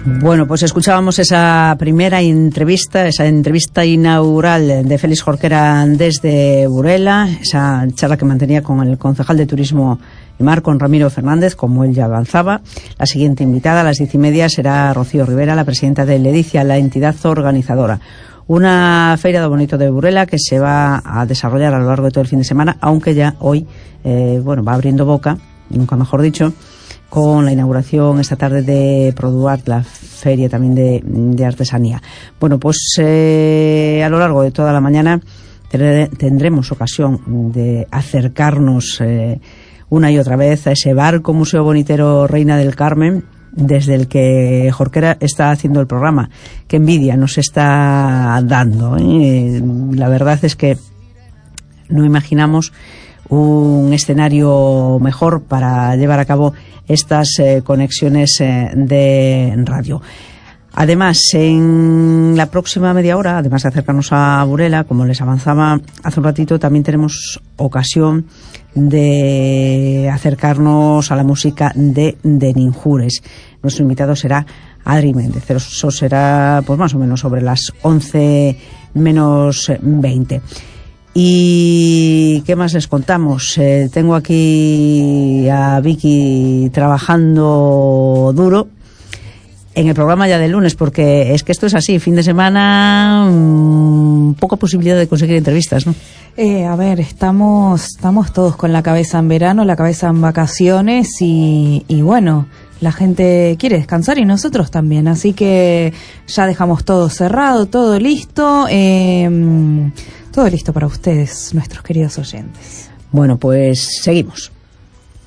Bueno, pues escuchábamos esa primera entrevista, esa entrevista inaugural de Félix Jorquera desde Burela, esa charla que mantenía con el concejal de Turismo y Mar, con Ramiro Fernández, como él ya avanzaba. La siguiente invitada a las 10:30 será Rocío Rivera, la presidenta de Ledicia, la entidad organizadora. Una feira do bonito de Burela que se va a desarrollar a lo largo de todo el fin de semana, aunque ya hoy, va abriendo boca, nunca mejor dicho, con la inauguración esta tarde de Produart, la feria también de artesanía. Bueno, pues a lo largo de toda la mañana tendremos ocasión de acercarnos una y otra vez a ese barco Museo Bonitero Reina del Carmen, desde el que Jorquera está haciendo el programa. Qué envidia nos está dando, ¿eh? La verdad es que no imaginamos un escenario mejor para llevar a cabo estas conexiones de radio. Además, en la próxima media hora, además de acercarnos a Burela, como les avanzaba hace un ratito, también tenemos ocasión de acercarnos a la música de Ninjures. Nuestro invitado será Adri Méndez. Eso será pues más o menos sobre las 11 menos 20. ¿Y qué más les contamos? Tengo aquí a Vicky trabajando duro en el programa ya del lunes, porque es que esto es así, fin de semana, poca posibilidad de conseguir entrevistas, ¿no? A ver, estamos todos con la cabeza en verano, la cabeza en vacaciones y bueno, la gente quiere descansar y nosotros también, así que ya dejamos todo cerrado, todo listo para ustedes, nuestros queridos oyentes. Bueno, pues seguimos.